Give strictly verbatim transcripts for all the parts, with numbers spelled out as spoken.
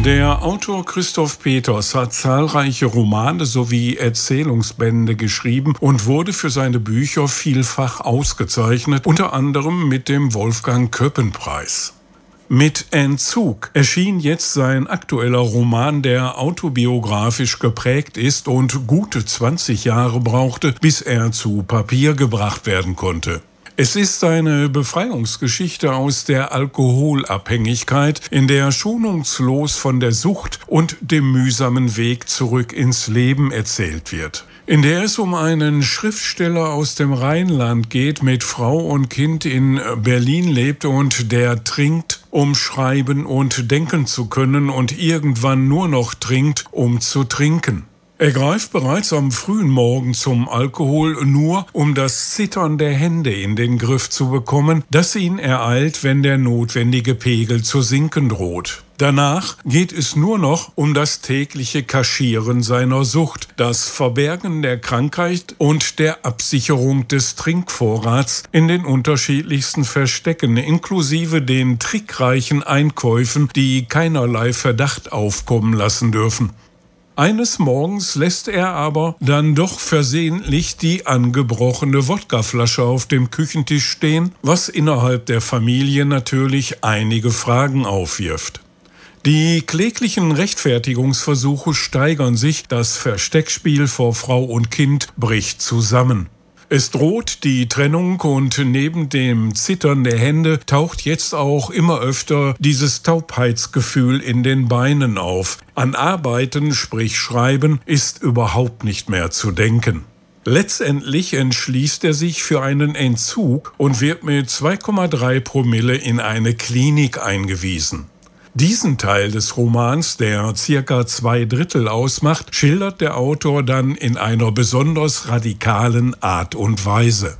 Der Autor Christoph Peters hat zahlreiche Romane sowie Erzählungsbände geschrieben und wurde für seine Bücher vielfach ausgezeichnet, unter anderem mit dem Wolfgang-Köppen-Preis. Mit Entzug erschien jetzt sein aktueller Roman, der autobiografisch geprägt ist und gute zwanzig Jahre brauchte, bis er zu Papier gebracht werden konnte. Es ist eine Befreiungsgeschichte aus der Alkoholabhängigkeit, in der schonungslos von der Sucht und dem mühsamen Weg zurück ins Leben erzählt wird. In der es um einen Schriftsteller aus dem Rheinland geht, mit Frau und Kind in Berlin lebt und der trinkt, um schreiben und denken zu können und irgendwann nur noch trinkt, um zu trinken. Er greift bereits am frühen Morgen zum Alkohol, nur um das Zittern der Hände in den Griff zu bekommen, das ihn ereilt, wenn der notwendige Pegel zu sinken droht. Danach geht es nur noch um das tägliche Kaschieren seiner Sucht, das Verbergen der Krankheit und der Absicherung des Trinkvorrats in den unterschiedlichsten Verstecken, inklusive den trickreichen Einkäufen, die keinerlei Verdacht aufkommen lassen dürfen. Eines Morgens lässt er aber dann doch versehentlich die angebrochene Wodkaflasche auf dem Küchentisch stehen, was innerhalb der Familie natürlich einige Fragen aufwirft. Die kläglichen Rechtfertigungsversuche steigern sich, das Versteckspiel vor Frau und Kind bricht zusammen. Es droht die Trennung und neben dem Zittern der Hände taucht jetzt auch immer öfter dieses Taubheitsgefühl in den Beinen auf. An Arbeiten, sprich Schreiben, ist überhaupt nicht mehr zu denken. Letztendlich entschließt er sich für einen Entzug und wird mit zwei Komma drei Promille in eine Klinik eingewiesen. Diesen Teil des Romans, der circa zwei Drittel ausmacht, schildert der Autor dann in einer besonders radikalen Art und Weise.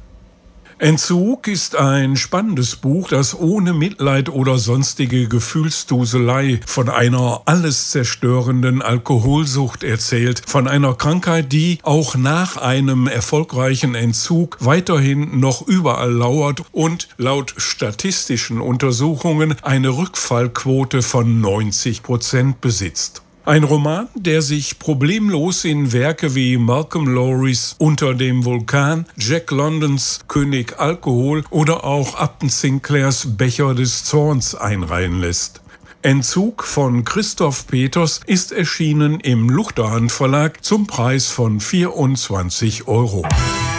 Entzug ist ein spannendes Buch, das ohne Mitleid oder sonstige Gefühlsduselei von einer alles zerstörenden Alkoholsucht erzählt, von einer Krankheit, die auch nach einem erfolgreichen Entzug weiterhin noch überall lauert und laut statistischen Untersuchungen eine Rückfallquote von neunzig Prozent besitzt. Ein Roman, der sich problemlos in Werke wie Malcolm Lowrys Unter dem Vulkan, Jack Londons König Alkohol oder auch Upton Sinclairs Becher des Zorns einreihen lässt. Entzug von Christoph Peters ist erschienen im Luchterhand Verlag zum Preis von vierundzwanzig Euro.